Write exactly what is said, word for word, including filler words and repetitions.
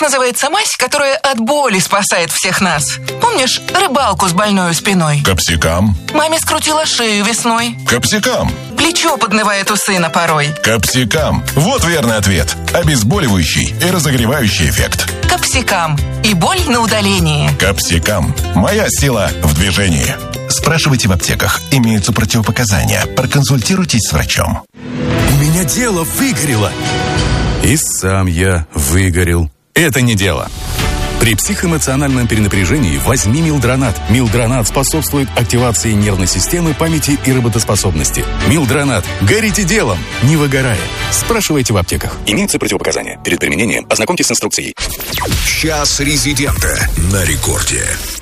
называется мазь, которая от боли спасает всех нас? Помнишь рыбалку с больной спиной? Капсикам. Маме скрутила шею весной. Капсикам. Плечо поднывает у сына порой. Капсикам. Вот верный ответ. Обезболивающий и разогревающий эффект. Капсикам. И боль на удалении. Капсикам. Моя сила в движении. Спрашивайте в аптеках. Имеются противопоказания. Проконсультируйтесь с врачом. У меня дело выгорело. И сам я выгорел. Это не дело. При психоэмоциональном перенапряжении возьми Милдронат. Милдронат способствует активации нервной системы, памяти и работоспособности. Милдронат. Горите делом, не выгорая. Спрашивайте в аптеках. Имеются противопоказания. Перед применением ознакомьтесь с инструкцией. Час резидента на рекорде.